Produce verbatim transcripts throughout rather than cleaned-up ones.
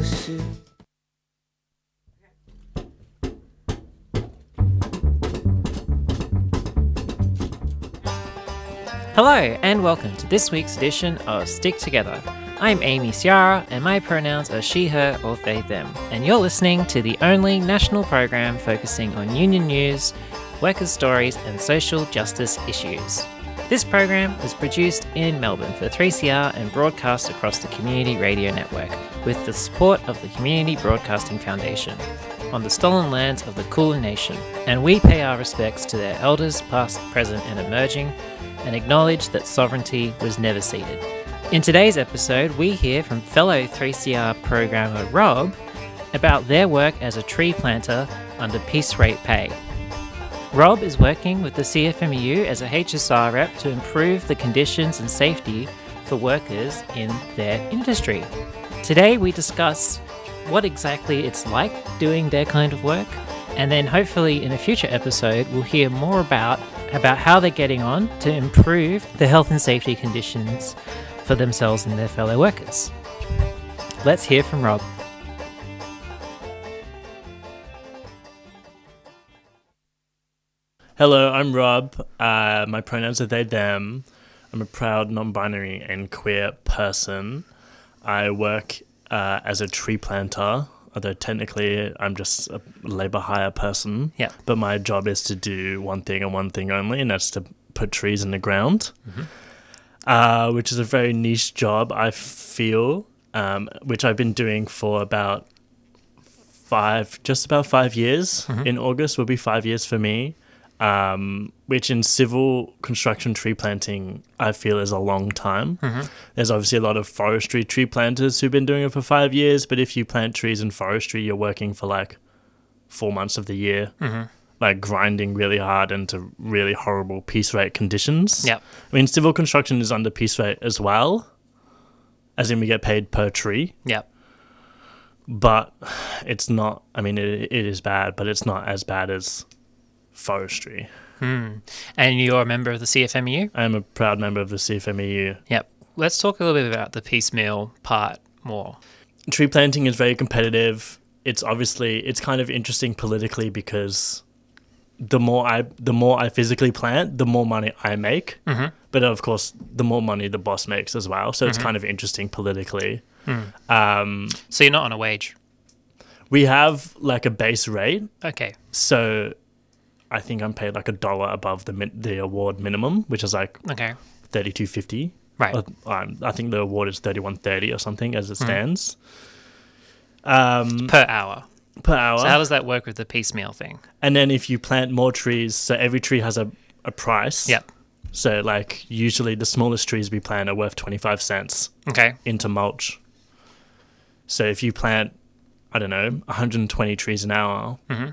closer. Hello and welcome to this week's edition of Stick Together. I'm Amy Ciara and my pronouns are she, her or they, them, and you're listening to the only national program focusing on union news, workers' stories and social justice issues. This program was produced in Melbourne for three C R and broadcast across the Community Radio Network with the support of the Community Broadcasting Foundation on the stolen lands of the Kulin Nation, and we pay our respects to their elders past, present and emerging, and acknowledge that sovereignty was never ceded. In today's episode, we hear from fellow three C R programmer Rob about their work as a tree planter under piece rate pay. Rob is working with the C F M E U as a H S R rep to improve the conditions and safety for workers in their industry. Today we discuss what exactly it's like doing their kind of work, and then hopefully in a future episode we'll hear more about about how they're getting on to improve the health and safety conditions for themselves and their fellow workers. Let's hear from Rob. Hello, I'm Rob. Uh, my pronouns are they, them. I'm a proud, non-binary and queer person. I work uh, as a tree planter, although technically I'm just a labour hire person. Yeah. But my job is to do one thing and one thing only, and that's to put trees in the ground, mm-hmm. uh, which is a very niche job, I feel, um, which I've been doing for about five, just about five years. Mm-hmm. In August will be five years for me. Um, which in civil construction tree planting, I feel is a long time. Mm-hmm. There's obviously a lot of forestry tree planters who've been doing it for five years, but if you plant trees in forestry, you're working for like four months of the year, mm-hmm. like grinding really hard into really horrible piece rate conditions. Yep. I mean, civil construction is under piece rate as well, as in we get paid per tree. Yep. But it's not, I mean, it, it is bad, but it's not as bad as forestry. Hmm. And you're a member of the C F M E U? I am a proud member of the C F M E U. Yep. Let's talk a little bit about the piecemeal part more. Tree planting is very competitive. It's obviously, it's kind of interesting politically because the more I the more I physically plant, the more money I make. Mm-hmm. But of course, the more money the boss makes as well. So mm-hmm. it's kind of interesting politically. Mm. Um, so you're not on a wage? We have like a base rate. Okay. So I think I'm paid like a dollar above the min- the award minimum, which is like okay. thirty-two fifty. Right. Uh, um, I think the award is thirty-one thirty or something as it stands. Mm. Um, per hour. Per hour. So how does that work with the piecemeal thing? And then if you plant more trees, so every tree has a, a price. Yep. So like usually the smallest trees we plant are worth twenty-five cents. Okay. Into mulch. So if you plant, I don't know, one hundred twenty trees an hour. Mm-hmm.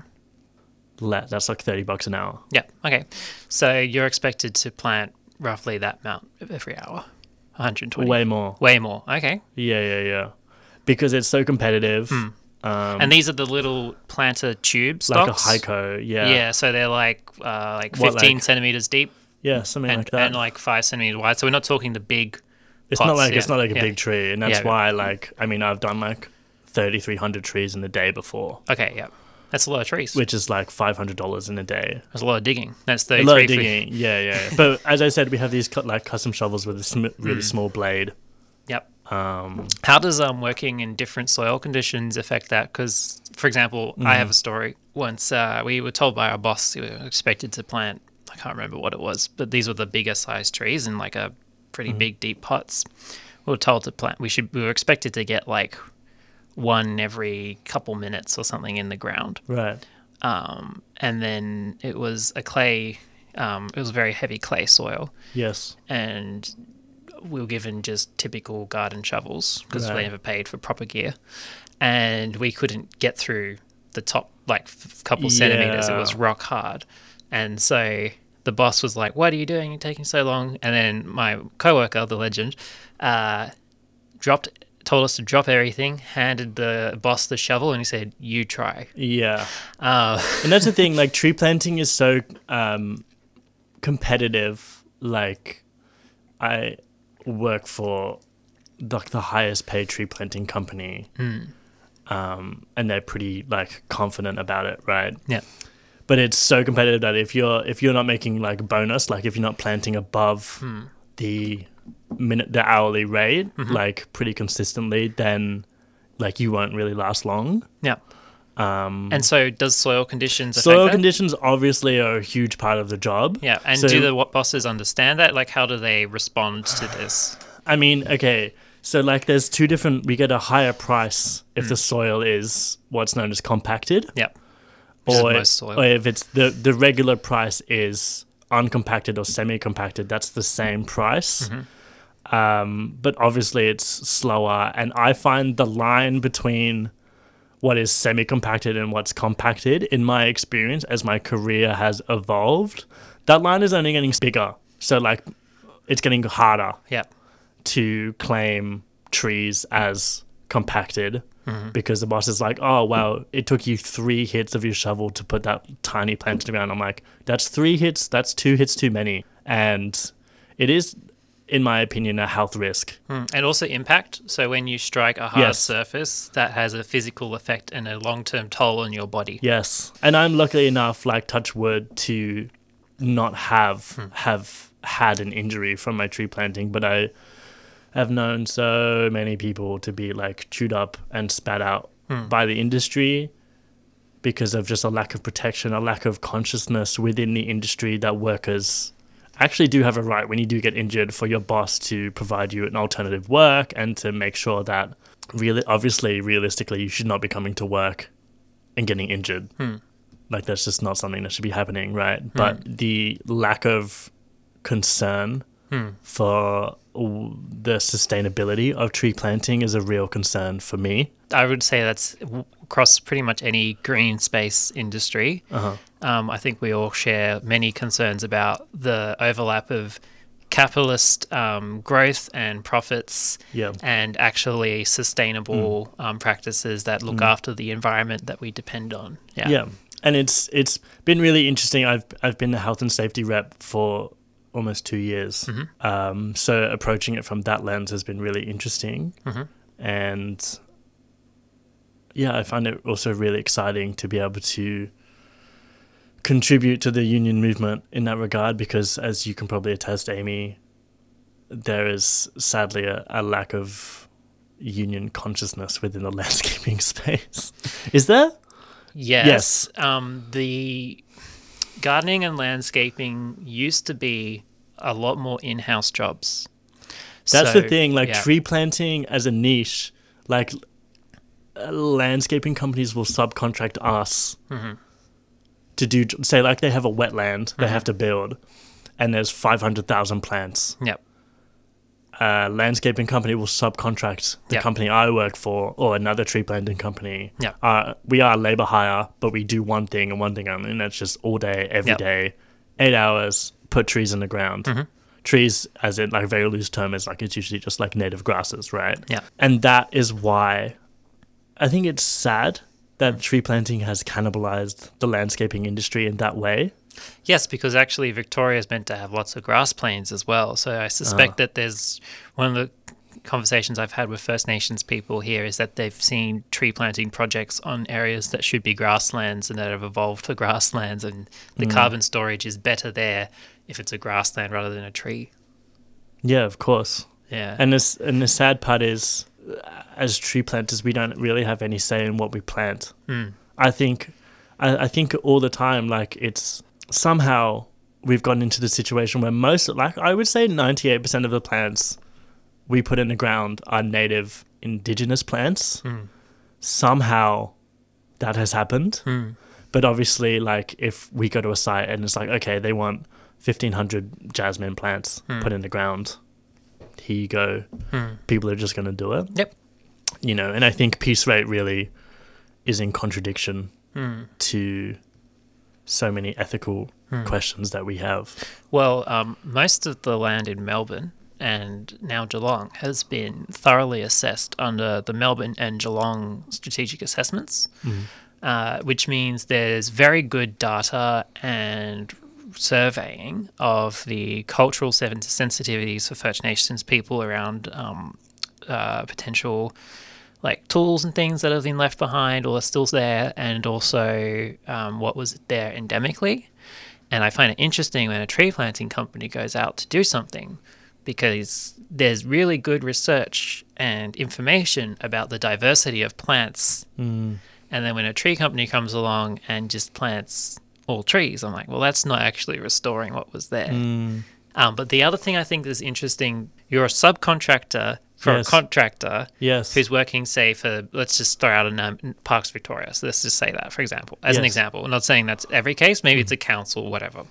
That's like thirty bucks an hour. Yeah. Okay. So you're expected to plant roughly that amount every hour. one hundred twenty. Way more. Way more. Okay. Yeah, yeah, yeah. Because it's so competitive. Hmm. Um, and these are the little planter tube stocks? Like a Hyco, yeah. Yeah. So they're like uh, like what, fifteen like, centimeters deep. Yeah, something and, like that. And like five centimeters wide. So we're not talking the big. It's pots, not like yeah. it's not like a yeah. big tree, and that's yeah. why like I mean I've done like thirty-three hundred trees in a day before. Okay. Yeah. That's a lot of trees. Which is like five hundred dollars in a day. That's a lot of digging. That's thirty-three. A lot of digging, yeah, yeah. But as I said, we have these like custom shovels with a sm- really mm. small blade. Yep. Um, How does um working in different soil conditions affect that? Because, for example, mm-hmm. I have a story. Once uh, we were told by our boss we were expected to plant, I can't remember what it was, but these were the bigger size trees in like a pretty mm-hmm. big, deep pots. We were told to plant. We should. We were expected to get like one every couple minutes or something in the ground. Right. Um, and then it was a clay, um, it was very heavy clay soil. Yes. And we were given just typical garden shovels because right. we never paid for proper gear. And we couldn't get through the top, like, f- couple yeah. centimeters. It was rock hard. And so the boss was like, what are you doing? You're taking so long. And then my coworker, the legend, uh, dropped told us to drop everything, handed the boss the shovel, and he said, you try. Yeah. Uh, and that's the thing, like, tree planting is so um, competitive. Like, I work for, like, the highest paid tree planting company. Mm. um, and they're pretty like confident about it, right? Yeah. But it's so competitive that if you're if you're not making like bonus, like if you're not planting above Hmm. the minute the hourly rate, Mhm. like pretty consistently, then like you won't really last long. Yeah. Um, And so does soil conditions affect soil that? conditions obviously are a huge part of the job. Yeah. And So- do the what bosses understand that? Like, how do they respond to this? I mean, okay, so like there's two different. We get a higher price if Mm. the soil is what's known as compacted, Yeah. Which is or, most soil. or if it's the the regular price is uncompacted or semi-compacted. That's the same price. Mhm. Um, but obviously it's slower, and I find the line between what is semi-compacted and what's compacted, in my experience, as my career has evolved, that line is only getting bigger. So like, it's getting harder Yeah. to claim trees as compacted Mhm. because the boss is like, oh, wow, it took you three hits of your shovel to put that tiny plant to the ground. I'm like, that's three hits, that's two hits too many. And it is, in my opinion, a health risk. Mm. And also impact. So when you strike a hard Yes. surface, that has a physical effect and a long-term toll on your body. Yes. And I'm lucky enough, like touch wood, to not have have had an injury from my tree planting, but I have known so many people to be like chewed up and spat out Hmm. by the industry because of just a lack of protection, a lack of consciousness within the industry that workers actually do have a right when you do get injured for your boss to provide you an alternative work and to make sure that really obviously realistically you should not be coming to work and getting injured. Hmm. Like that's just not something that should be happening, right? But the lack of concern Hmm. for w- the sustainability of tree planting is a real concern for me. I would say that's w- across pretty much any green space industry. Uh-huh. Um, I think we all share many concerns about the overlap of capitalist um, growth and profits Yeah. and actually sustainable um, practices that look after the environment that we depend on. Yeah. Yeah. And it's it's been really interesting. I've I've been the health and safety rep for almost two years. Mhm. Um, so approaching it from that lens has been really interesting. Mhm. And yeah, I find it also really exciting to be able to contribute to the union movement in that regard because, as you can probably attest, Amy, there is sadly a, a lack of union consciousness within the landscaping space. Is there? Yes. Yes. Um, the gardening and landscaping used to be a lot more in-house jobs. That's So, the thing, like yeah. tree planting as a niche, like uh, landscaping companies will subcontract us Mhm. to do, say, like they have a wetland they Mhm. have to build, and there's five hundred thousand plants. Yep. A landscaping company will subcontract the Yeah. company I work for or another tree planting company. Yeah. Uh, we are labor hire, but we do one thing and one thing only, and that's just all day, every day, Yep. eight hours, put trees in the ground. Mhm. Trees, as in like a very loose term, is like it's usually just like native grasses, right? Yeah. And that is why I think it's sad that tree planting has cannibalized the landscaping industry in that way. Yes, because actually Victoria is meant to have lots of grass plains as well. So I suspect Ah. that there's one of the conversations I've had with First Nations people here is that they've seen tree planting projects on areas that should be grasslands and that have evolved for grasslands, and the Mm. carbon storage is better there if it's a grassland rather than a tree. Yeah, of course. Yeah. And this and the sad part is, uh, as tree planters, we don't really have any say in what we plant. Mm. I think, I, I think all the time, like it's somehow we've gotten into the situation where most, like I would say, ninety-eight percent of the plants we put in the ground are native indigenous plants. Mm. Somehow, that has happened. Mm. But obviously, like if we go to a site and it's like, okay, they want fifteen hundred jasmine plants Hmm. put in the ground. Here you go. Mm. People are just going to do it. Yep. You know, and I think piece rate really is in contradiction Mm. to so many ethical Hmm. questions that we have. Well, um, most of the land in Melbourne and now Geelong has been thoroughly assessed under the Melbourne and Geelong strategic assessments, uh, which means there's very good data and surveying of the cultural sen- sensitivities for First Nations people around um, uh, potential like tools and things that have been left behind or are still there, and also um, what was there endemically. And I find it interesting when a tree planting company goes out to do something, because there's really good research and information about the diversity of plants. Mm. And then when a tree company comes along and just plants all trees, I'm like, well, that's not actually restoring what was there. Mm. Um, but the other thing I think is interesting, you're a subcontractor for Yes. a contractor Yes. who's working, say, for, let's just throw out a name, Parks Victoria. So let's just say that, for example, as an Yes. example. I'm not saying that's every case. Maybe it's a council, whatever.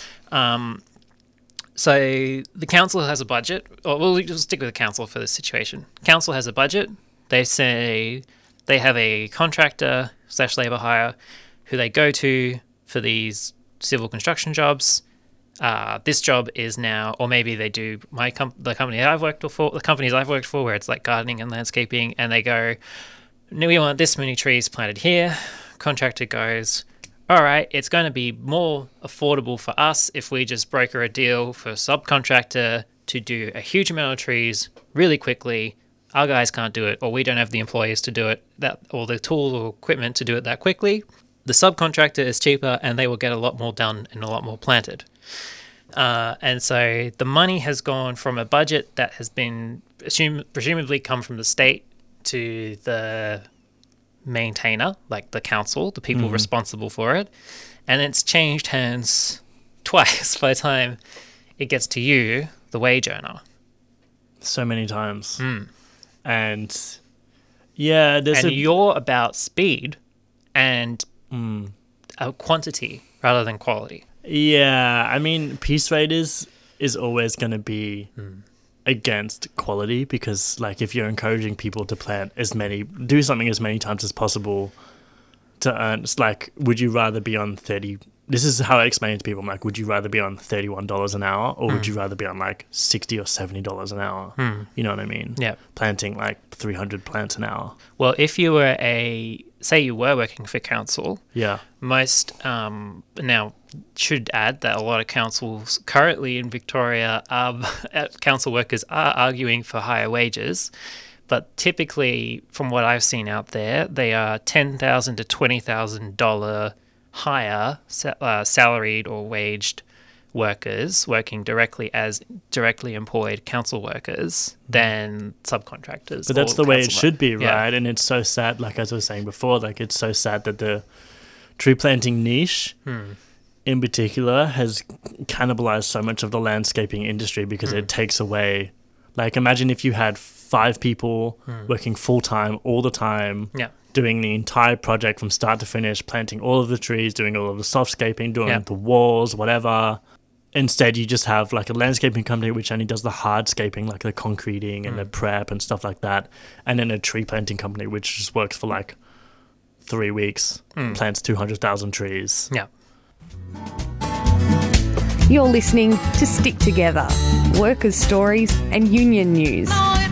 Um, so the council has a budget. Or we'll just stick with the council for this situation. Council has a budget. They say they have a contractor slash labour hire who they go to for these civil construction jobs. Uh, this job is now, or maybe they do my com- the company I've worked for, the companies I've worked for, where it's like gardening and landscaping, and they go, no, we want this many trees planted here. Contractor goes, all right, it's going to be more affordable for us if we just broker a deal for a subcontractor to do a huge amount of trees really quickly. Our guys can't do it, or we don't have the employees to do it, that, or the tools or equipment to do it that quickly. The subcontractor is cheaper, and they will get a lot more done and a lot more planted. Uh, and so the money has gone from a budget that has been assume, presumably come from the state to the maintainer, like the council, the people Mm-hmm. responsible for it. And it's changed hands twice by the time it gets to you, the wage earner. So many times. Mm. And yeah, there's And a... you're about speed and Mm. uh, quantity rather than quality. Yeah, I mean, piece rate is, is always going to be Mm. against quality, because like if you're encouraging people to plant as many, do something as many times as possible to earn, it's like, would you rather be on thirty, this is how I explain it to people, I'm like, would you rather be on thirty-one dollars an hour, or would you rather be on like sixty or seventy dollars an hour? Mm. You know what I mean? Yeah. Planting like three hundred plants an hour. Well, if you were a, say you were working for council, Yeah. most, um, now should add that a lot of councils currently in Victoria, um, council workers are arguing for higher wages, but typically from what I've seen out there, they are ten thousand dollars to twenty thousand dollars higher sa- uh, salaried or waged workers working directly as directly employed council workers than subcontractors. But that's or the way it council should work- be, Yeah. right? And it's so sad, like as I was saying before, like it's so sad that the tree planting niche Hmm. in particular has cannibalized so much of the landscaping industry, because Hmm. it takes away, like imagine if you had five people working full time all the time, Yeah. doing the entire project from start to finish, planting all of the trees, doing all of the softscaping, doing Yeah. the walls, whatever. Instead, you just have like a landscaping company which only does the hardscaping, like the concreting and the prep and stuff like that, and then a tree planting company which just works for like three weeks, plants two hundred thousand trees. Yeah. You're listening to Stick Together, workers' stories and union news.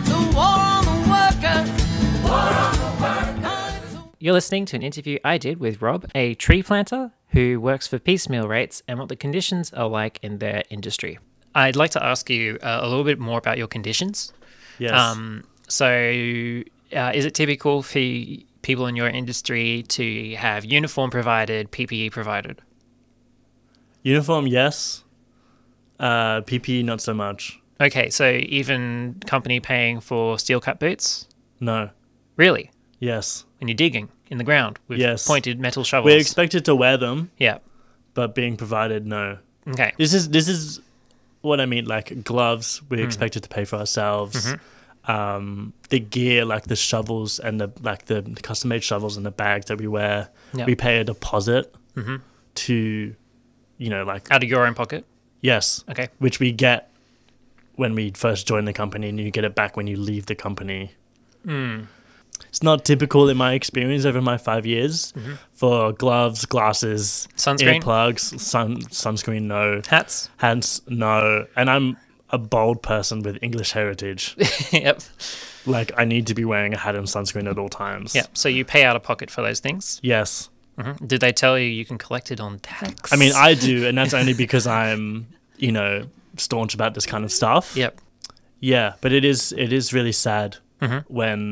You're listening to an interview I did with Rob, a tree planter who works for piecemeal rates, and what the conditions are like in their industry. I'd like to ask you uh, a little bit more about your conditions. Yes. Um, so, uh, is it typical for people in your industry to have uniform provided, P P E provided? Uniform, yes. Uh, P P E, not so much. Okay, so even company paying for steel cut boots? No. Really? Yes. When you're digging in the ground with Yes. pointed metal shovels? We're expected to wear them, Yeah. but being provided, no. Okay. This is this is what I mean. Like gloves, we're expected to pay for ourselves. Um, the gear, like the shovels and the like the custom made shovels and the bags that we wear, Yeah. we pay a deposit Mhm. to, you know, like Out of your own pocket? yes, Okay. which we get when we first join the company, and you get it back when you leave the company. Mm. It's not typical in my experience over my five years Mm-hmm. for gloves, glasses, Sunscreen? earplugs, sun sunscreen, no. Hats? Hats, no. And I'm a bold person with English heritage. Yep. Like, I need to be wearing a hat and sunscreen at all times. Yep. So you pay out of pocket for those things? Yes. hmm Did they tell you you can collect it on tax? I mean, I do, and that's only because I'm, you know, staunch about this kind of stuff. Yep. Yeah, but it is it is really sad Mhm. when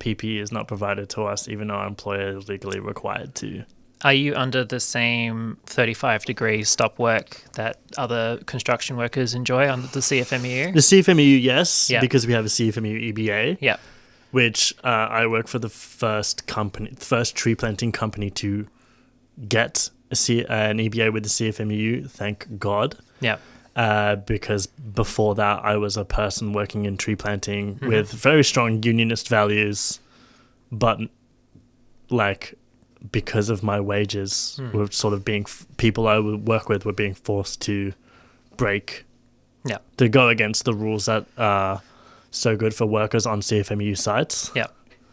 P P E is not provided to us, even though our employer is legally required to. Are you under the same thirty-five degree stop work that other construction workers enjoy under the C F M E U? The C F M E U, yes, Yeah. because we have a C F M E U E B A, Yeah. which uh, I work for the first company, first tree planting company to get a C, uh, an E B A with the C F M E U. Thank God. Yeah. Uh, because before that, I was a person working in tree planting Mm-hmm. with very strong unionist values, but like because of my wages, Mm. were sort of being f- people I would work with were being forced to break, Yeah. to go against the rules that are so good for workers on C F M E U sites. Yeah.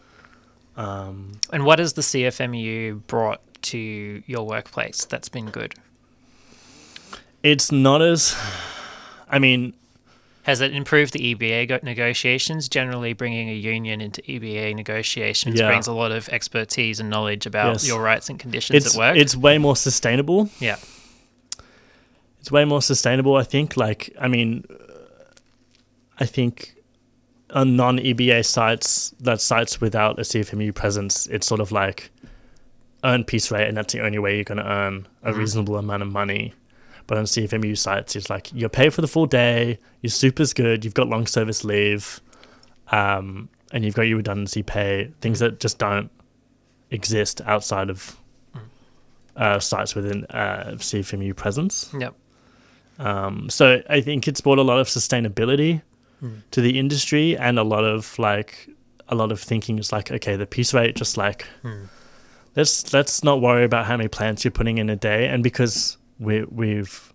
Um, And what has the C F M E U brought to your workplace that's been good? it's not as, I mean, Has it improved the E B A go- negotiations? Generally, bringing a union into E B A negotiations Yeah. brings a lot of expertise and knowledge about Yes. your rights and conditions it's at work. it's way more sustainable. yeah. It's way more sustainable, I think. Like, I mean, I think on non-E B A sites, that sites without a C F M U presence, it's sort of like earn piece rate, and that's the only way you're going to earn a Mhm. reasonable amount of money. But on C F M U sites, it's like you're paid for the full day, your super's good, you've got long service leave, um, and you've got your redundancy pay, things that just don't exist outside of uh, sites within uh, C F M U presence. Yep. Um, so I think it's brought a lot of sustainability Mm. to the industry, and a lot of like a lot of thinking is like, okay, the piece rate, just like Mm. let's let's not worry about how many plants you're putting in a day, and because we we've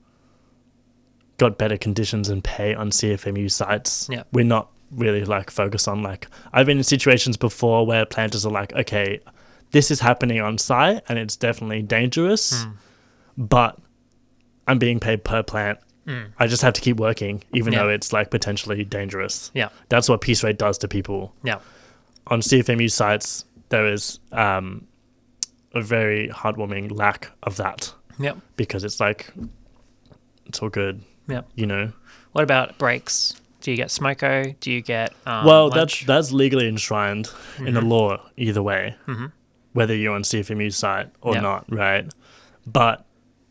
got better conditions and pay on C F M U sites, Yeah. we're not really like focused on like I've been in situations before where planters are like, okay, this is happening on site and it's definitely dangerous, Mm. but I'm being paid per plant. Mm. I just have to keep working, even Yeah. though it's like potentially dangerous. Yeah. That's what piece rate does to people. Yeah. On C F M U sites, there is um, a very heartwarming lack of that, Yep. because it's like, it's all good, Yep. you know? What about breaks? Do you get smoko? Do you get um, well, lunch? that's that's legally enshrined in the Mhm. law either way, Mhm. whether you're on C F M U site or Yeah. not, right? But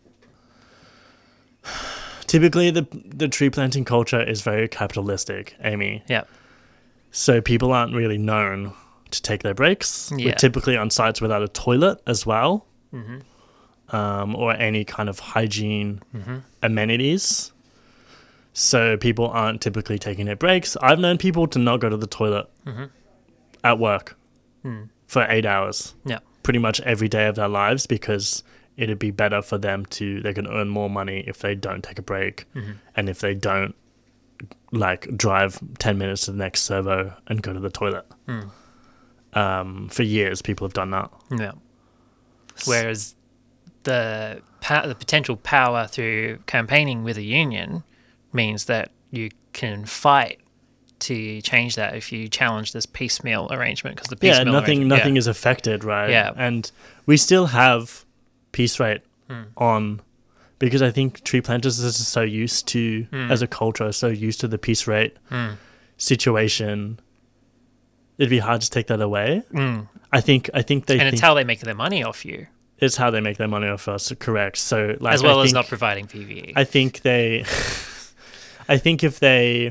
typically the the tree planting culture is very capitalistic, Amy. Yeah. So people aren't really known to take their breaks. Yeah. We're typically on sites without a toilet as well, Mhm. um, or any kind of hygiene Mhm. amenities. So people aren't typically taking their breaks. I've known people to not go to the toilet Mhm. at work Mm. for eight hours, Yeah. pretty much every day of their lives, because it'd be better for them to, they can earn more money if they don't take a break, Mhm. and if they don't like drive ten minutes to the next servo and go to the toilet. Mm. Um, for years, people have done that. Yeah. Whereas the pa- the potential power through campaigning with a union means that you can fight to change that if you challenge this piecemeal arrangement, because the Yeah, piecemeal nothing, arrangement- nothing yeah. is affected, right? Yeah. And we still have piece rate Mm. on, because I think tree planters are so used to, Mm. as a culture, are so used to the piece rate Mm. situation. It'd be hard to take that away. Mm. I think. I think they. And think it's how they make their money off you, it's how they make their money off us. Correct. So, like, as well I as think, not providing P V E. I think they. I think if they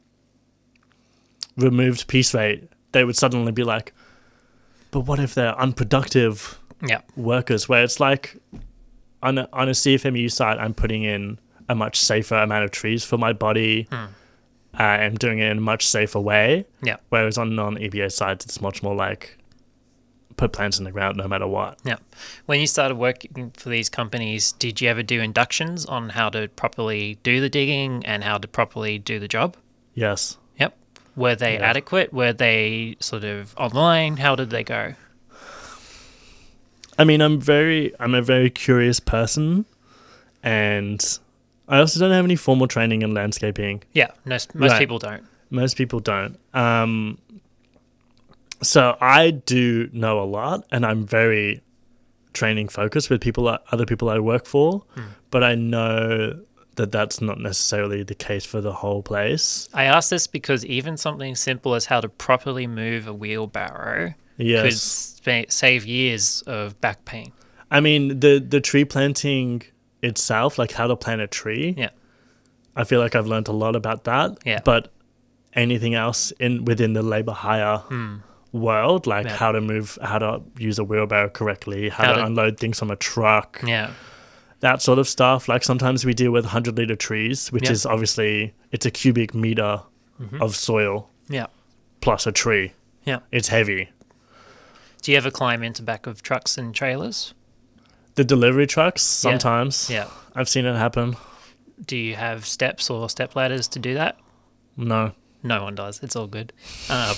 removed piece rate, they would suddenly be like, but what if they're unproductive yeah. workers? Where it's like, on a, on a C F M U site, I'm putting in a much safer amount of trees for my body. Mm. Uh, I'm doing it in a much safer way. Yeah. Whereas on non-E B A sites, it's much more like put plants in the ground no matter what. Yeah. When you started working for these companies, did you ever do inductions on how to properly do the digging and how to properly do the job? Yes. Yep. Were they Yeah. adequate? Were they sort of online? How did they go? I mean, I'm very, I'm a very curious person, and I also don't have any formal training in landscaping. Yeah, no, most Right. people don't. Most people don't. Um, so I do know a lot, and I'm very training focused with people, other people I work for. Mm. But I know that that's not necessarily the case for the whole place. I ask this because even something simple as how to properly move a wheelbarrow Yes. could spa- save years of back pain. I mean, the, the tree planting itself, like how to plant a tree, Yeah. I feel like I've learned a lot about that. Yeah. But anything else in within the labor hire world, like Yeah. how to move, how to use a wheelbarrow correctly, how, How to, to- unload things from a truck, Yeah. that sort of stuff. Like sometimes we deal with one hundred liter trees, which Yeah. is obviously, it's a cubic meter of soil Yeah. plus a tree. Yeah. It's heavy. Do you ever climb into back of trucks and trailers? The delivery trucks, sometimes. Yeah. I've seen it happen. Do you have steps or step ladders to do that? No. No one does. It's all good. Uh,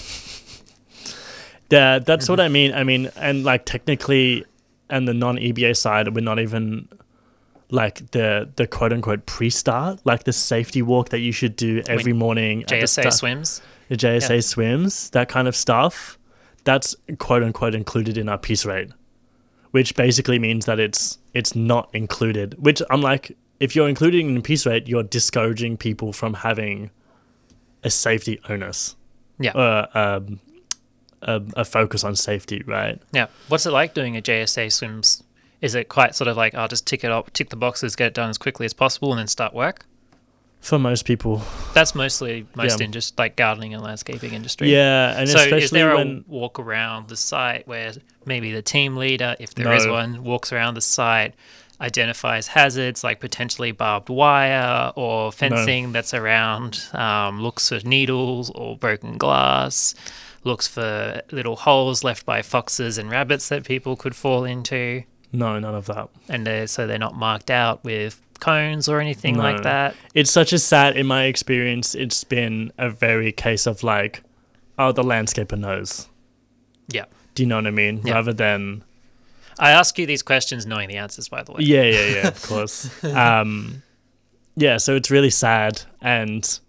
Yeah, that's what I mean. I mean, and like technically, and the non-E B A side, we're not even like the the quote unquote pre-start, like the safety walk that you should do every morning. at the J S A start- swims. The J S A Yeah. swims, that kind of stuff. That's quote unquote included in our piece rate, which basically means that it's it's not included. Which I'm like, if you're including in piece rate, you're discouraging people from having a safety onus. Yeah. Uh, um, a, a focus on safety, right? Yeah. What's it like doing a J S A swims? Is it quite sort of like, I'll just tick it up, tick the boxes, get it done as quickly as possible, and then start work? For most people, That's mostly most Yeah. in just like gardening and landscaping industry. yeah, and So especially is there when a walk around the site where maybe the team leader, if there is No. one, walks around the site, identifies hazards like potentially barbed wire or fencing that's around, um, looks for needles or broken glass, looks for little holes left by foxes and rabbits that people could fall into, no, none of that. and they're, so they're not marked out with cones or anything No. like that? It's such a sad, in my experience, it's been a very case of like, oh, the landscaper knows. Yeah. Do you know what I mean? Yeah. Rather than, I ask you these questions knowing the answers, by the way. yeah, yeah, yeah, of course. um, yeah, so it's really sad, and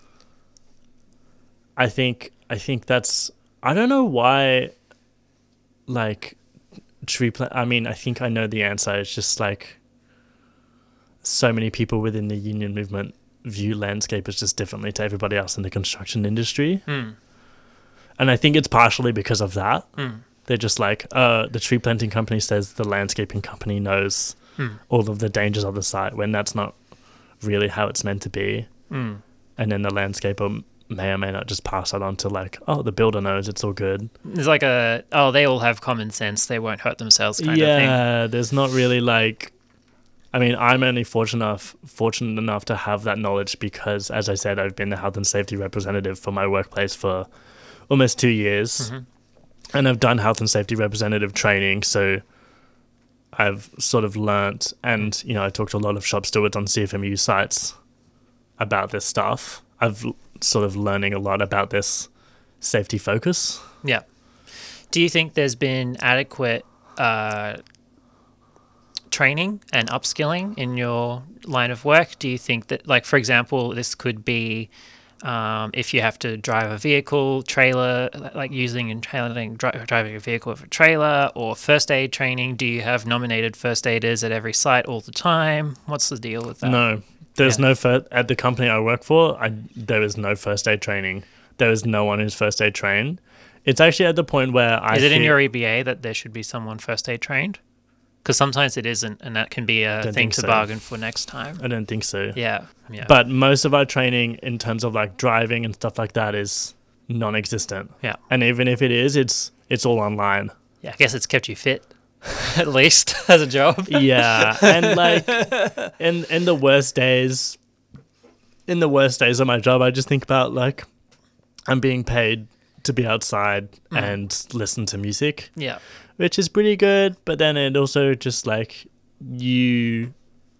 I think I think that's I don't know why, like, tree plant. I mean, I think I know the answer. It's just like so many people within the union movement view landscapers just differently to everybody else in the construction industry. Mm. And I think it's partially because of that. Mm. They're just like, uh, the tree planting company says the landscaping company knows Mm. all of the dangers of the site, when that's not really how it's meant to be. Mm. And then the landscaper may or may not just pass that on to like, oh, the builder knows, it's all good. There's like a, oh, they all have common sense, they won't hurt themselves kind of thing. Yeah, there's not really like, I mean, I'm only fortunate enough, fortunate enough to have that knowledge because, as I said, I've been the health and safety representative for my workplace for almost two years. Mhm. And I've done health and safety representative training, so I've sort of learnt, and, you know, I talked to a lot of shop stewards on C F M U sites about this stuff. I've l- sort of learning a lot about this safety focus. Yeah. Do you think there's been adequate uh, training and upskilling in your line of work? Do you think that, like, for example, this could be um, if you have to drive a vehicle, trailer, like using and trailing, dri- driving a vehicle with a trailer, or first aid training? Do you have nominated first aiders at every site all the time? What's the deal with that? No, there's Yeah. no fir- at the company I work for. I there is no first aid training. There is no one who's first aid trained. It's actually at the point where I Is it in feel- your E B A that there should be someone first aid trained? Because sometimes it isn't, and that can be a Don't thing think to so. bargain for next time. I don't think so. Yeah, yeah. But most of our training in terms of like driving and stuff like that is non-existent. Yeah. And even if it is, it's it's all online. Yeah, I guess it's kept you fit, at least, as a job. Yeah, and like in in the worst days, in the worst days of my job, I just think about like I'm being paid to be outside and listen to music, Yeah, which is pretty good. But then it also just like you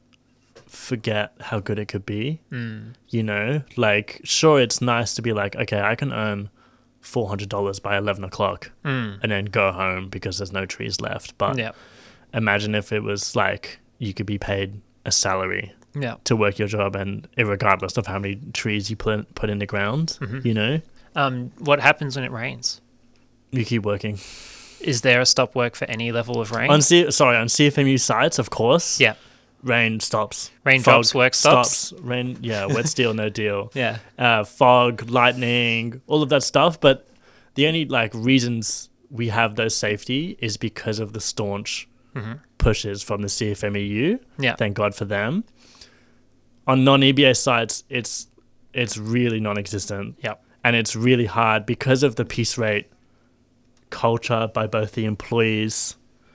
forget how good it could be. mm. You know, like sure, it's nice to be like, okay, I can earn four hundred dollars by eleven o'clock Mm. and then go home because there's no trees left. But yeah, imagine if it was like you could be paid a salary yeah. to work your job, and regardless of how many trees you put put in the ground, Mhm. you know, Um, what happens when it rains? you keep working. Is there a stop work for any level of rain? On C- sorry, on C F M U sites, of course. yeah, rain stops. Raindrops, Fog work stops. Rain, yeah, wet steel, no deal. Yeah. Uh, fog, lightning, all of that stuff. But the only like reasons we have those safety is because of the staunch mm-hmm. pushes from the C F M E U. Yeah. Thank God for them. On non-E B A sites, it's it's really non-existent. Yep. And it's really hard because of the piece rate culture by both the employees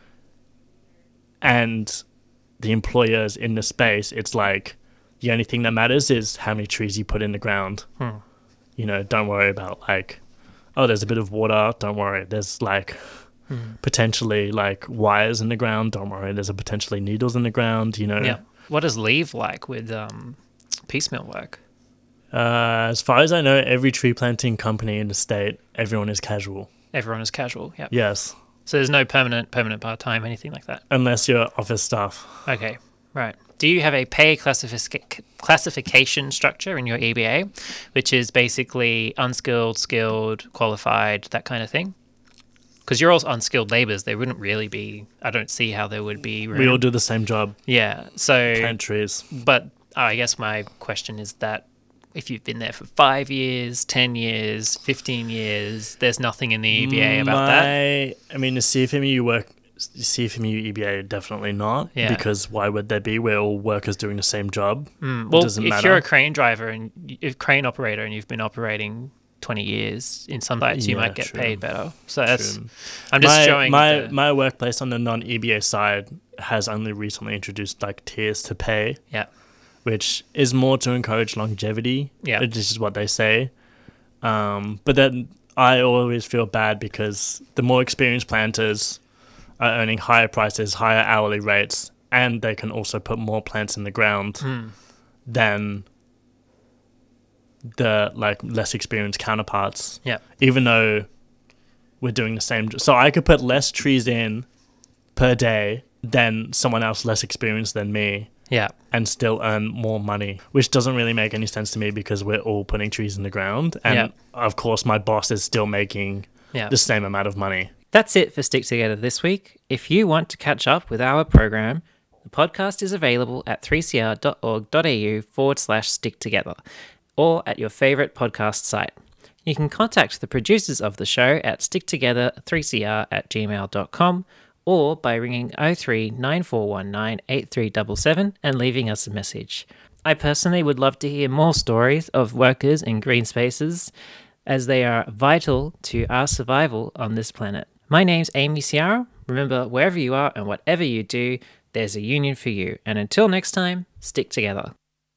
and the employers in the space. It's like the only thing that matters is how many trees you put in the ground. Hmm. You know, don't worry about like, oh, there's a bit of water. Don't worry. There's like hmm. potentially like wires in the ground. Don't worry. There's a potentially needles in the ground, you know. Yeah. What does leave like with um, piecemeal work? Uh, as far as I know, every tree planting company in the state, everyone is casual. Everyone is casual, yeah. Yes. So there's no permanent, permanent part-time, anything like that? Unless you're office staff. Okay, right. Do you have a pay classific- classification structure in your E B A, which is basically unskilled, skilled, qualified, that kind of thing? Because you're all unskilled labourers. They wouldn't really be... I don't see how there would be... We all do the same job. Yeah, so... Plant trees. But oh, I guess my question is that if you've been there for five years, ten years, fifteen years, there's nothing in the E B A about My, that? I mean, the C F M U work... C F M U E B A, definitely not. Yeah. Because why would there be? We're all workers doing the same job. Mm, well, it doesn't if matter. you're a crane driver and a crane operator and you've been operating twenty years in some sites, you Yeah, might get true. paid better. So that's... True. I'm just my, showing... My, the, my workplace on the non-E B A side has only recently introduced like tiers to pay. Yeah. Which is more to encourage longevity. Yeah. This is what they say. Um, but then I always feel bad because the more experienced planters are earning higher prices, higher hourly rates, and they can also put more plants in the ground mm. than the like less experienced counterparts. Yeah. Even though we're doing the same. So I could put less trees in per day than someone else less experienced than me. Yeah. And still earn more money, which doesn't really make any sense to me because we're all putting trees in the ground. And yeah. of course, my boss is still making yeah. the same amount of money. That's it for Stick Together this week. If you want to catch up with our program, the podcast is available at three c r dot org dot a u forward slash stick together or at your favourite podcast site. You can contact the producers of the show at sticktogether three c r at gmail dot com or by ringing oh three nine four one nine eight three seven seven and leaving us a message. I personally would love to hear more stories of workers in green spaces as they are vital to our survival on this planet. My name's Amy Ciara. Remember, wherever you are and whatever you do, there's a union for you. And until next time, stick together.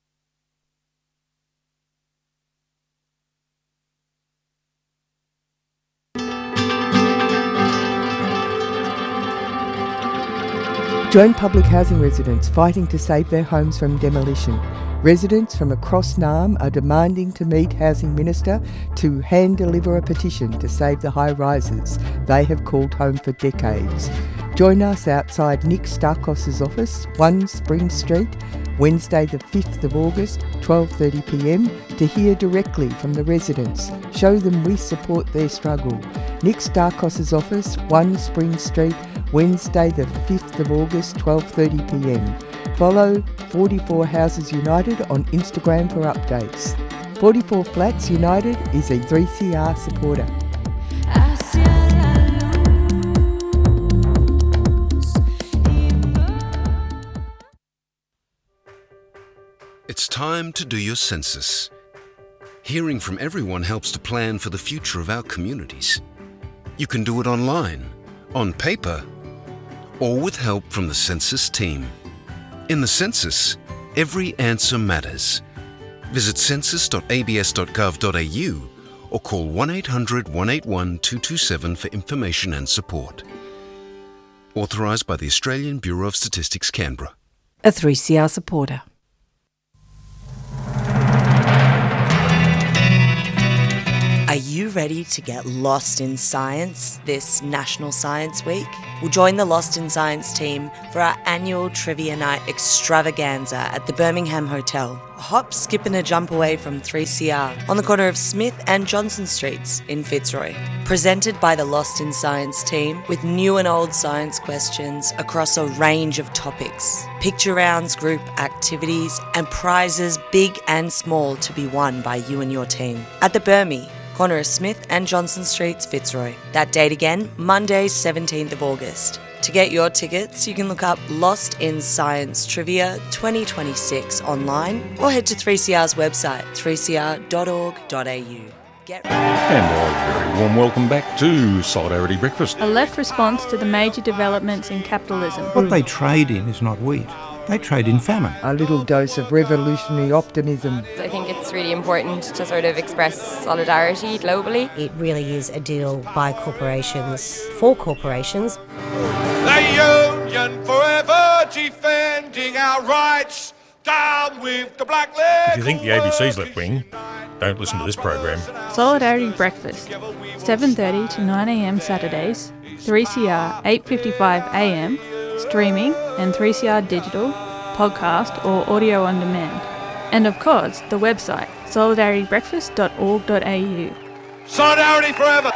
Join public housing residents fighting to save their homes from demolition. Residents from across Naarm are demanding to meet Housing Minister to hand deliver a petition to save the high rises they have called home for decades. Join us outside Nick Starkos's office, one Spring Street, Wednesday the fifth of August, twelve thirty p m, to hear directly from the residents. Show them we support their struggle. Nick Starkos's office, one Spring Street, Wednesday the fifth of August, twelve thirty p m. Follow forty-four Houses United on Instagram for updates. forty-four Flats United is a three C R supporter. It's time to do your census. Hearing from everyone helps to plan for the future of our communities. You can do it online, on paper, or with help from the census team. In the census, every answer matters. Visit census dot a b s dot gov dot a u or call one eight hundred one eight one two two seven for information and support. Authorised by the Australian Bureau of Statistics, Canberra. A three C R supporter. Are you you ready to get lost in science this National Science Week? We'll join the Lost in Science team for our annual Trivia Night extravaganza at the Birmingham Hotel, a hop, skip and a jump away from three C R on the corner of Smith and Johnson Streets in Fitzroy. Presented by the Lost in Science team with new and old science questions across a range of topics, picture rounds, group activities and prizes big and small to be won by you and your team. At the Birmi, corner of Smith and Johnson Streets, Fitzroy. That date again, Monday, seventeenth of August. To get your tickets, you can look up Lost in Science Trivia twenty twenty-six online or head to three C R's website, three c r dot org dot a u. Get ready. And a very warm welcome back to Solidarity Breakfast. A left response to the major developments in capitalism. What they trade in is not wheat. They trade in famine. A little dose of revolutionary optimism. I think it's really important to sort of express solidarity globally. It really is a deal by corporations for corporations. The Union forever defending our rights. Down with the black leg. If you think the A B C's left wing, don't listen to this program. Solidarity Breakfast, seven thirty to nine a m Saturdays, three C R eight fifty-five a m, streaming and three C R digital, podcast or audio on demand. And of course, the website solidarity breakfast dot org dot a u. Solidarity forever!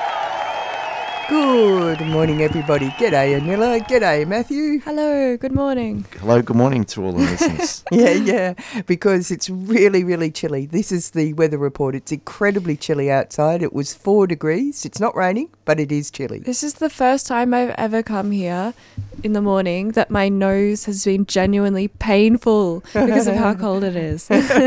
Good morning, everybody. G'day, Anila. G'day, Matthew. Hello, good morning. Hello, good morning to all the listeners. yeah, yeah, because it's really, really chilly. This is the weather report. It's incredibly chilly outside. It was four degrees. It's not raining, but it is chilly. This is the first time I've ever come here in the morning that my nose has been genuinely painful because of how cold it is.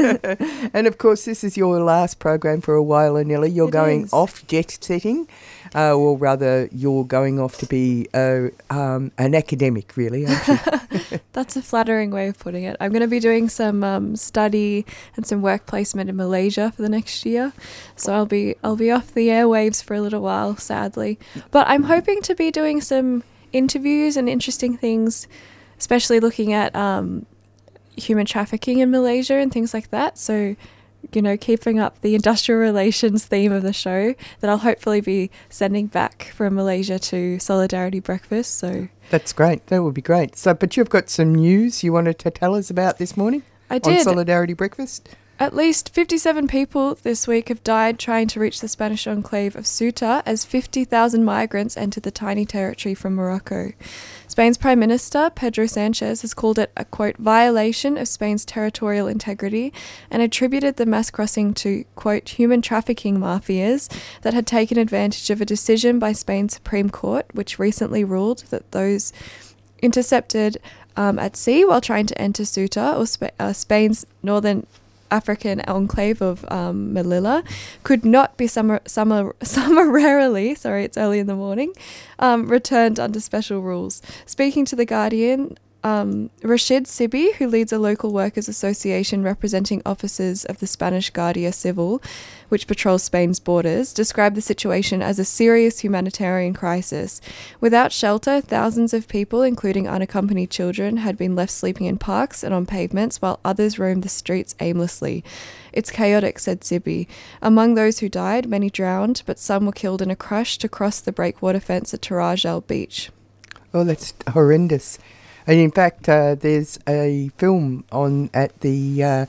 And of course, this is your last program for a while, Anila. You're It going is. off jet setting. Uh, or rather, you're going off to be uh, um, an academic, really, aren't you? That's a flattering way of putting it. I'm going to be doing some um, study and some work placement in Malaysia for the next year. So I'll be I'll be off the airwaves for a little while, sadly. But I'm hoping to be doing some interviews and interesting things, especially looking at um, human trafficking in Malaysia and things like that. So, you know, keeping up the industrial relations theme of the show that I'll hopefully be sending back from Malaysia to Solidarity Breakfast. So That's great. That would be great. So, but you've got some news you wanted to tell us about this morning? I did. On Solidarity Breakfast? At least fifty-seven people this week have died trying to reach the Spanish enclave of Ceuta as fifty thousand migrants entered the tiny territory from Morocco. Spain's Prime Minister, Pedro Sanchez, has called it a, quote, violation of Spain's territorial integrity and attributed the mass crossing to, quote, human trafficking mafias that had taken advantage of a decision by Spain's Supreme Court, which recently ruled that those intercepted um, at sea while trying to enter Ceuta, or Sp- uh, Spain's northern African enclave of um, Melilla, could not be summer, summer, summarily, sorry, it's early in the morning, um, returned under special rules. Speaking to The Guardian, um, Rashid Sibi, who leads a local workers' association representing officers of the Spanish Guardia Civil, which patrols Spain's borders, described the situation as a serious humanitarian crisis. Without shelter, thousands of people, including unaccompanied children, had been left sleeping in parks and on pavements, while others roamed the streets aimlessly. It's chaotic, said Sibi. Among those who died, many drowned, but some were killed in a crush to cross the breakwater fence at Tarajal Beach. Oh, that's horrendous. And in fact, uh, there's a film on at the uh,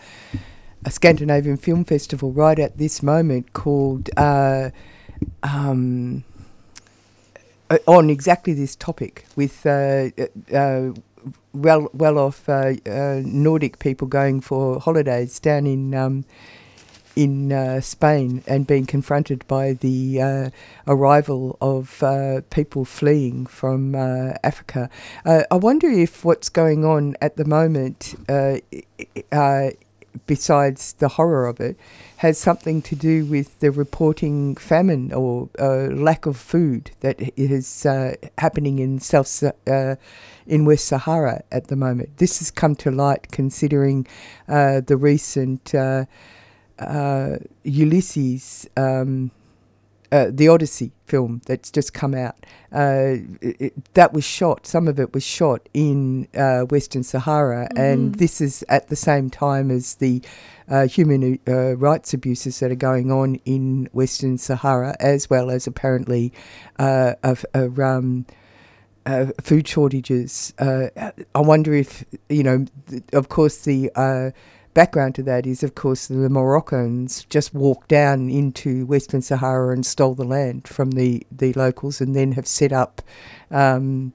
a Scandinavian Film Festival right at this moment called uh, um, uh, on exactly this topic with uh, uh, well well off uh, uh, Nordic people going for holidays down in um, in uh, Spain and being confronted by the uh, arrival of uh, people fleeing from uh, Africa. Uh, I wonder if what's going on at the moment, uh, uh, besides the horror of it, has something to do with the reporting famine or uh, lack of food that is uh, happening in South uh, in West Sahara at the moment. This has come to light considering uh, the recent Uh, Uh, Ulysses um, uh, the Odyssey film that's just come out. Uh, it, it, that was shot, some of it was shot in uh, Western Sahara, mm-hmm. and this is at the same time as the uh, human uh, rights abuses that are going on in Western Sahara, as well as apparently uh, of, of um, uh, food shortages. Uh, I wonder if, you know, th- of course the... Uh, background to that is, of course, the Moroccans just walked down into Western Sahara and stole the land from the, the locals, and then have set up um,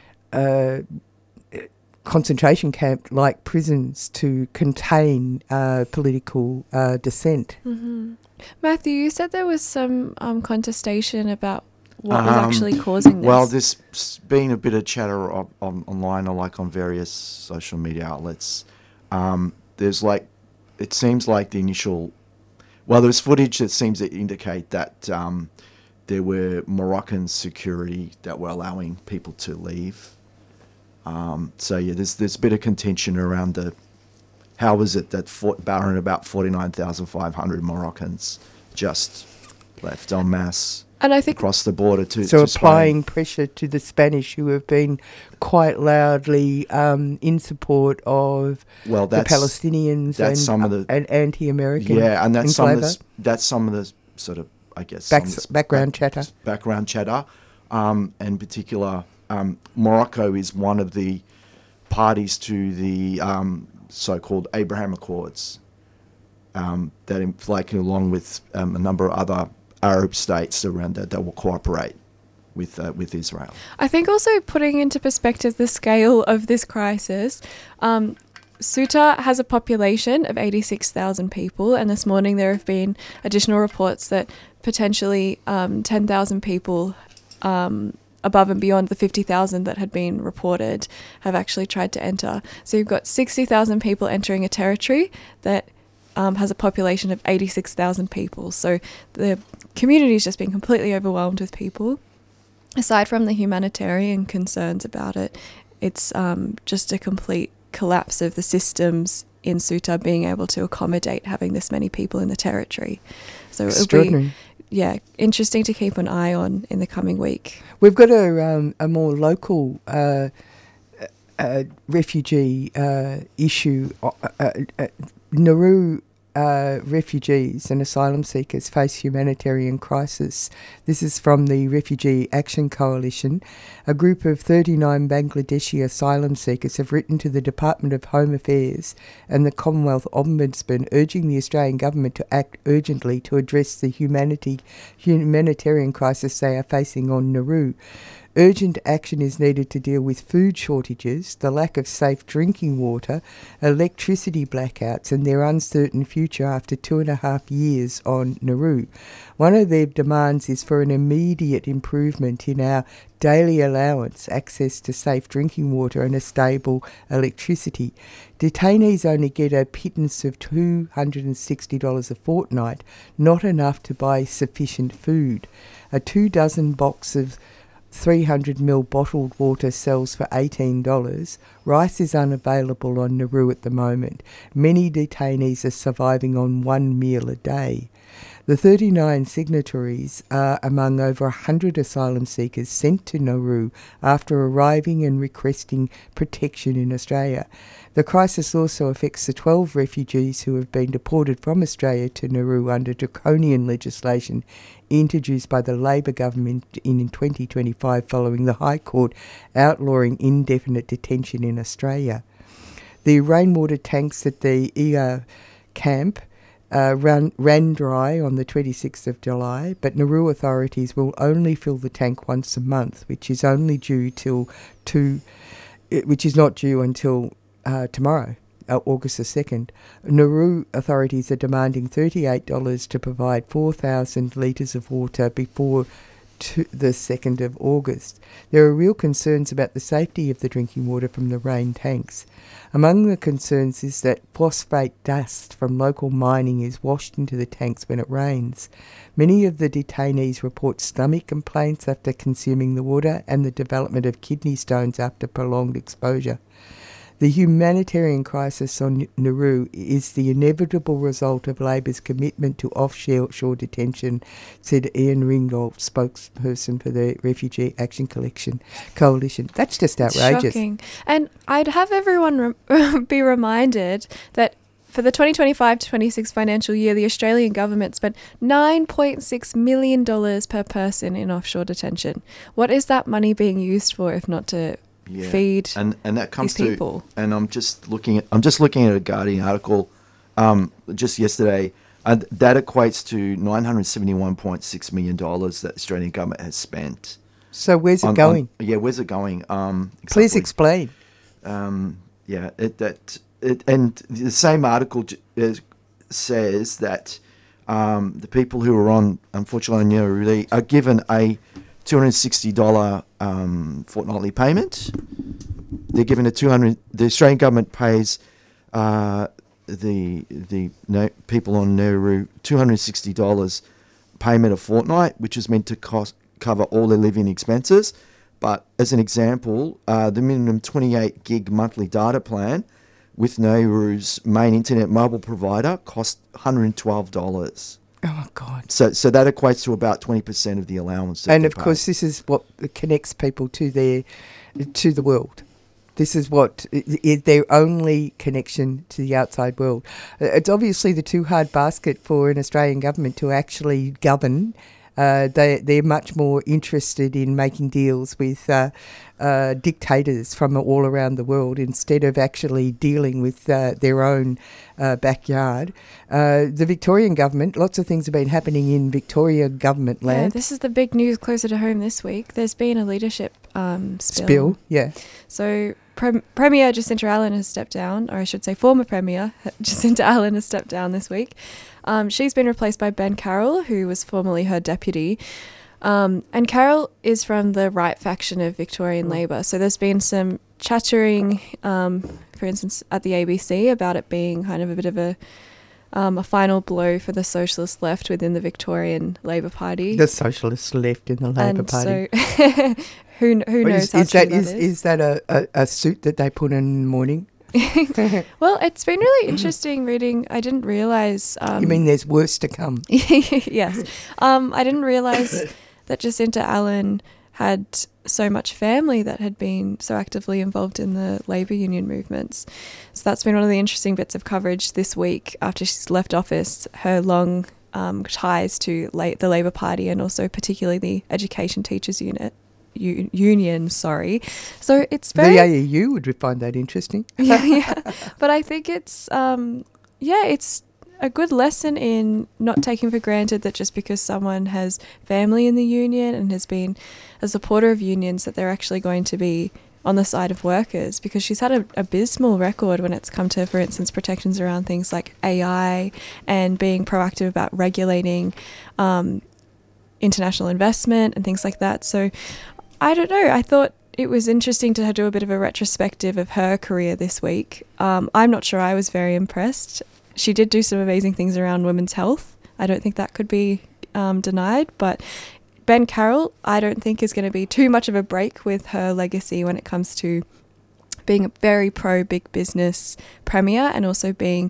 uh, concentration camp-like prisons to contain uh, political uh, dissent. Mm-hmm. Matthew, you said there was some um, contestation about what was Um, actually causing this. Well, there's been a bit of chatter on, on, online or like on various social media outlets. Um, There's like, it seems like the initial, well, there's footage that seems to indicate that um, there were Moroccan security that were allowing people to leave. Um, so yeah, there's there's a bit of contention around the, how was it that for, about forty-nine thousand five hundred Moroccans just left en masse and I think across the border to So to applying Spain. pressure to the Spanish, who have been quite loudly um, in support of Well, the that's- Palestinians that's and, some of the- and anti-American Yeah, and that's in some of flavour. the, that's some of the sort of, I guess, Back- some of the background back- chatter. Background chatter. Um, in particular, um, Morocco is one of the parties to the um, so-called Abraham Accords. Um, that, in- like, along with um, a number of other Arab states around that, that will cooperate with uh, with Israel. I think also putting into perspective the scale of this crisis, um, Ceuta has a population of eighty-six thousand people, and this morning there have been additional reports that potentially um, ten thousand people um, above and beyond the fifty thousand that had been reported have actually tried to enter. So you've got sixty thousand people entering a territory that um, has a population of eighty-six thousand people. So the community's just been completely overwhelmed with people. Aside from the humanitarian concerns about it, it's um, just a complete collapse of the systems in Ceuta being able to accommodate having this many people in the territory. So it'll be, yeah, interesting to keep an eye on in the coming week. We've got a, um, a more local uh, uh, refugee uh, issue. Uh, uh, uh, Nauru Uh, refugees and asylum seekers face humanitarian crisis. This is from the Refugee Action Coalition. A group of thirty-nine Bangladeshi asylum seekers have written to the Department of Home Affairs and the Commonwealth Ombudsman urging the Australian Government to act urgently to address the humanity, humanitarian crisis they are facing on Nauru. Urgent action is needed to deal with food shortages, the lack of safe drinking water, electricity blackouts and their uncertain future after two and a half years on Nauru. One of their demands is for an immediate improvement in our daily allowance, access to safe drinking water and a stable electricity. Detainees only get a pittance of two hundred sixty dollars a fortnight, not enough to buy sufficient food. A two dozen box of three hundred milliliter bottled water sells for eighteen dollars. Rice is unavailable on Nauru at the moment. Many detainees are surviving on one meal a day. The thirty-nine signatories are among over one hundred asylum seekers sent to Nauru after arriving and requesting protection in Australia. The crisis also affects the twelve refugees who have been deported from Australia to Nauru under draconian legislation introduced by the Labor government in twenty twenty-five following the High Court outlawing indefinite detention in Australia. The rainwater tanks at the Ia camp uh, ran, ran dry on the twenty-sixth of July, but Nauru authorities will only fill the tank once a month, which is only due till two, which is not due until uh, tomorrow. Uh, August the second. Nauru authorities are demanding thirty-eight dollars to provide four thousand litres of water before to the second of August. There are real concerns about the safety of the drinking water from the rain tanks. Among the concerns is that phosphate dust from local mining is washed into the tanks when it rains. Many of the detainees report stomach complaints after consuming the water and the development of kidney stones after prolonged exposure. The humanitarian crisis on Nauru is the inevitable result of Labor's commitment to offshore detention, said Ian Ringgold, spokesperson for the Refugee Action Collection Coalition. That's just outrageous. Shocking. And I'd have everyone re- be reminded that for the twenty twenty-five to twenty-six financial year, the Australian government spent nine point six million dollars per person in offshore detention. What is that money being used for if not to Yeah. feed and and that comes these to people? And I'm just looking at I'm just looking at a Guardian article um, just yesterday. Uh, that equates to nine hundred seventy-one point six million dollars that the Australian government has spent. So where's it on, going? On, yeah, where's it going? Um, Please exactly. explain. Um, yeah, it, that it, and the same article j- is, says that um, the people who are on, unfortunately, on Nauru are given a two hundred sixty dollars um, fortnightly payment. They're given a two hundred. The Australian government pays uh, the the no, people on Nauru two hundred sixty dollars payment a fortnight, which is meant to cost cover all their living expenses. But as an example, uh, the minimum twenty-eight gig monthly data plan with Nauru's main internet mobile provider cost one hundred twelve dollars. Oh, God. So so that equates to about twenty percent of the allowance. that And they of pay. course, this is what connects people to their to the world. This is what i- is their only connection to the outside world. Uh, It's obviously the too hard basket for an Australian government to actually govern. Uh, they they're much more interested in making deals with uh, uh, dictators from all around the world instead of actually dealing with uh, their own uh, backyard. Uh, the Victorian government, lots of things have been happening in Victoria government Yeah, land. this is the big news closer to home this week. There's been a leadership um, spill. Spill, yeah. So Prem- Premier Jacinta Allen has stepped down, or I should say former Premier Jacinta Allen has stepped down this week. Um, she's been replaced by Ben Carroll, who was formerly her deputy. Um, and Carroll is from the right faction of Victorian Labor. So there's been some chattering, um, for instance, at the A B C about it being kind of a bit of a um, a final blow for the socialist left within the Victorian Labor Party. The socialist left in the Labor and Party. So who who Well, knows is, how is true that, that is, is? is that a, a, a suit that they put on in the morning? Well, it's been really interesting reading. I didn't realise... Um, You mean there's worse to come? Yes. Um, I didn't realise that Jacinta Allen had so much family that had been so actively involved in the labour union movements. So that's been one of the interesting bits of coverage this week after she's left office, her long um, ties to la- the Labour Party and also particularly the Education Teachers Unit. U- union, sorry. So it's very... The A E U would find that interesting. yeah, yeah. But I think it's, um, yeah, it's a good lesson in not taking for granted that just because someone has family in the union and has been a supporter of unions, that they're actually going to be on the side of workers, because she's had an abysmal record when it's come to, for instance, protections around things like A I and being proactive about regulating um, international investment and things like that. So I don't know. I thought it was interesting to do a bit of a retrospective of her career this week. Um, I'm not sure I was very impressed. She did do some amazing things around women's health. I don't think that could be um, denied. But Ben Carroll, I don't think is going to be too much of a break with her legacy when it comes to being a very pro-big business premier and also being...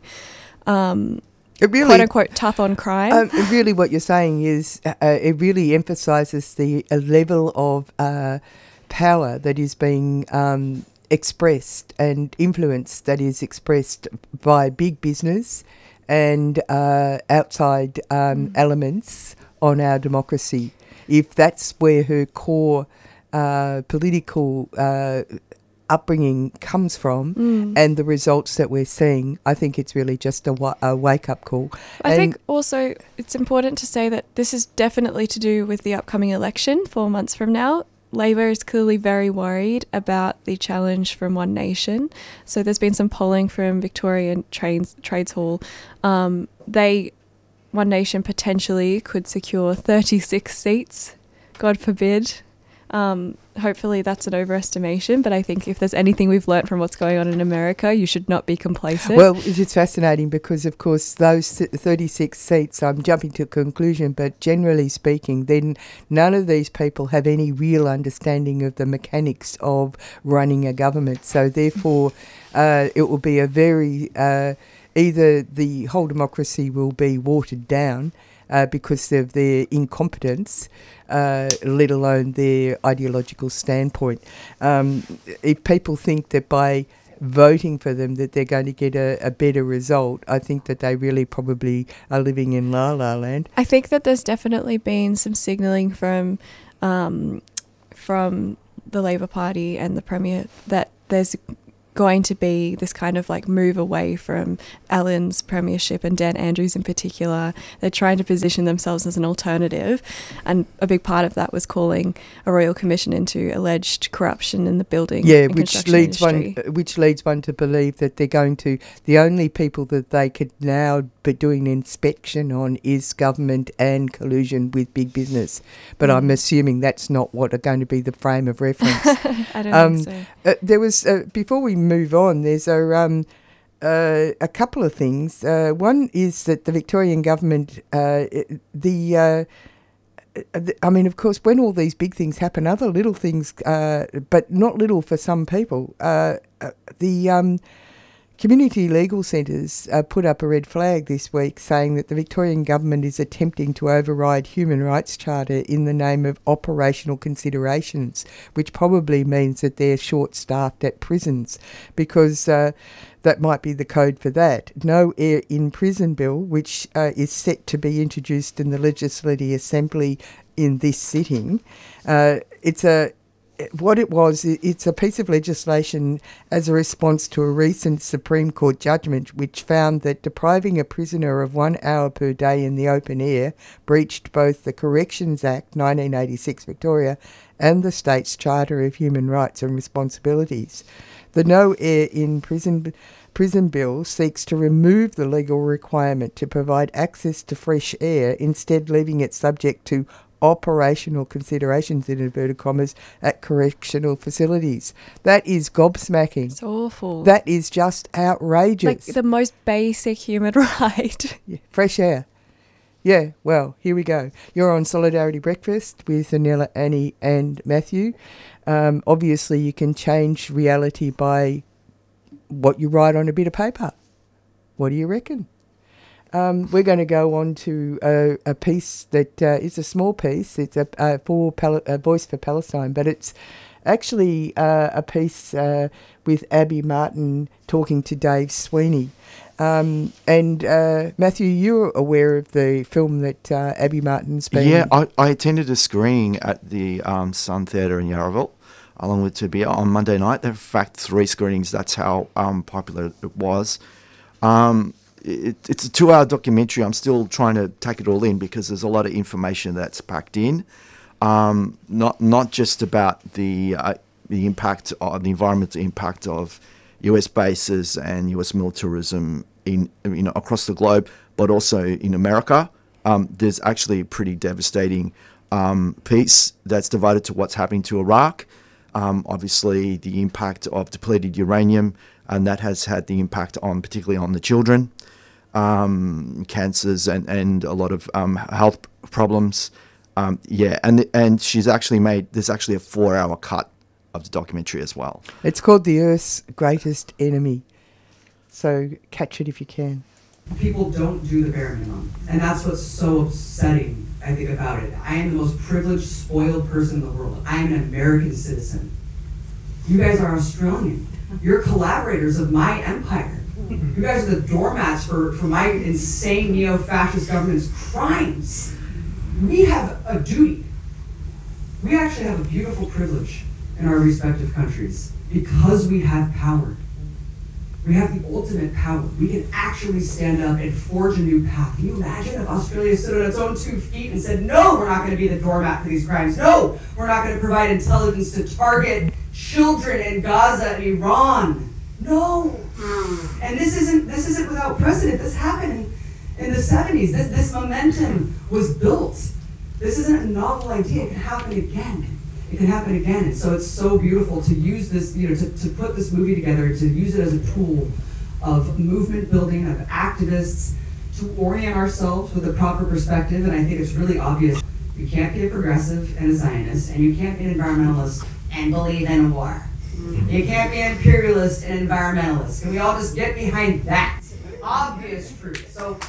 Um, It really, quote unquote, tough on crime. Um, really, what you're saying is uh, it really emphasises the uh, level of uh, power that is being um, expressed and influence that is expressed by big business and uh, outside um, mm. elements on our democracy. If that's where her core uh, political uh, upbringing comes from mm. and the results that we're seeing, I think it's really just a, wa- a wake-up call. I and think also it's important to say that this is definitely to do with the upcoming election four months from now. Labor is clearly very worried about the challenge from One Nation. So there's been some polling from Victorian Trades, Trades Hall. Um, they, One Nation potentially could secure thirty-six seats, God forbid. Um, hopefully that's an overestimation, but I think if there's anything we've learnt from what's going on in America, you should not be complacent. Well, it's fascinating because, of course, those thirty-six seats, I'm jumping to a conclusion, but generally speaking, then none of these people have any real understanding of the mechanics of running a government. So therefore, uh, it will be a very, uh, either the whole democracy will be watered down Uh, because of their incompetence, uh, let alone their ideological standpoint. Um, if people think that by voting for them that they're going to get a, a better result, I think that they really probably are living in La La Land. I think that there's definitely been some signalling from um, from the Labor Party and the Premier that there's going to be this kind of like move away from Alan's premiership and Dan Andrews in particular. They're trying to position themselves as an alternative, and a big part of that was calling a royal commission into alleged corruption in the building yeah, and which construction leads industry. one which leads one to believe that they're going to the only people that they could now be doing inspection on is government and collusion with big business. But mm. I'm assuming that's not what are going to be the frame of reference. I don't um, think so. Uh, there was uh, before we move on, there's a um, uh, a couple of things. Uh, one is that the Victorian government, uh, the uh, I mean, of course, when all these big things happen, other little things, uh, but not little for some people. Uh, uh, the um, community legal centres uh, put up a red flag this week saying that the Victorian government is attempting to override Human Rights Charter in the name of operational considerations, which probably means that they're short-staffed at prisons, because uh, that might be the code for that. No Air in Prison Bill, which uh, is set to be introduced in the Legislative Assembly in this sitting. Uh, it's a What it was, it's a piece of legislation as a response to a recent Supreme Court judgment which found that depriving a prisoner of one hour per day in the open air breached both the Corrections Act nineteen eighty-six Victoria and the state's Charter of Human Rights and Responsibilities. The No Air in Prison Prison Bill seeks to remove the legal requirement to provide access to fresh air, instead leaving it subject to operational considerations, in inverted commas, at correctional facilities. That is gobsmacking. It's awful. That is just outrageous. Like the most basic human right. Yeah, fresh air. Yeah, well, here we go. You're on Solidarity Breakfast with Anella, Annie and Matthew. Um, obviously, you can change reality by what you write on a bit of paper. What do you reckon? Um, we're going to go on to a, a piece that uh, is a small piece. It's a, a, for Pal- a Voice for Palestine, but it's actually uh, a piece uh, with Abby Martin talking to Dave Sweeney. Um, and uh, Matthew, you're aware of the film that uh, Abby Martin's been... Yeah, I, I attended a screening at the um, Sun Theatre in Yarraville, along with Tabia, on Monday night. There were, in fact, three screenings. That's how um, popular it was. Um, it, it's a two-hour documentary. I'm still trying to take it all in because there's a lot of information that's packed in. Um, not not just about the uh, the impact, of, the environmental impact of U S bases and U S militarism in you know across the globe, but also in America. Um, there's actually a pretty devastating um, piece that's devoted to what's happening to Iraq. Um, obviously, the impact of depleted uranium, and that has had the impact on, particularly on the children, um, cancers and, and a lot of um, health problems. Um, yeah, and and she's actually made, there's actually a four-hour cut of the documentary as well. It's called The Earth's Greatest Enemy. So catch it if you can. People don't do the bare minimum, and that's what's so upsetting, I think, about it. I am the most privileged, spoiled person in the world. I am an American citizen. You guys are Australian. You're collaborators of my empire. You guys are the doormats for, for my insane neo-fascist government's crimes. We have a duty. We actually have a beautiful privilege in our respective countries because we have power. We have the ultimate power. We can actually stand up and forge a new path. Can you imagine if Australia stood on its own two feet and said, no, we're not going to be the doormat for these crimes. No, we're not going to provide intelligence to target children in Gaza and Iran. No. And this isn't this isn't without precedent. This happened in, in the seventies. This, this momentum was built. This isn't a novel idea. It can happen again. it can happen again. And so it's so beautiful to use this, you know, to, to put this movie together, to use it as a tool of movement building, of activists, to orient ourselves with a proper perspective. And I think it's really obvious. You can't be a progressive and a Zionist, and you can't be an environmentalist and believe in war. Mm-hmm. You can't be an imperialist and environmentalist. Can we all just get behind that? Obvious truth. So,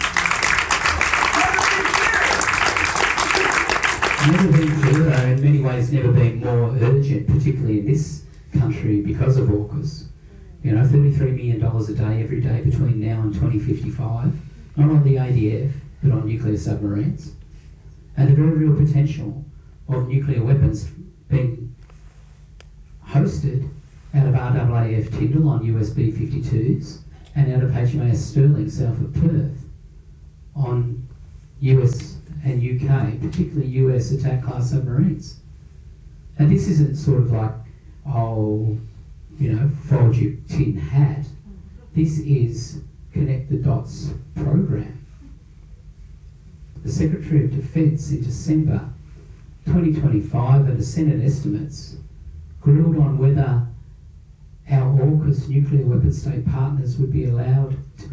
never been clearer, in many ways never been more urgent, particularly in this country because of AUKUS. You know, thirty-three million dollars a day every day between now and twenty fifty-five, not on the A D F, but on nuclear submarines. And the very real potential of nuclear weapons being hosted out of R A A F Tyndall on U S B fifty-twos and out of H M A S Sterling south of Perth on U S and U K, particularly U S attack class submarines. And this isn't sort of like, oh, you know, fold your tin hat. This is connect the dots program. The Secretary of Defence in December twenty twenty-five at the Senate estimates grilled on whether our AUKUS nuclear weapons state partners would be allowed to